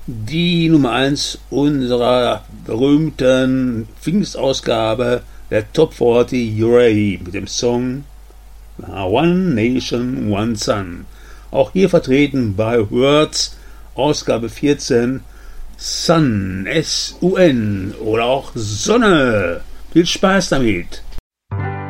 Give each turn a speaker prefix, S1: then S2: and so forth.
S1: Die Nummer 1 unserer berühmten Pfingstausgabe der Top 40 Ray mit dem Song One Nation, One Sun. Auch hier vertreten bei Words, Ausgabe 14, Sun, S-U-N oder auch Sonne. Viel Spaß damit!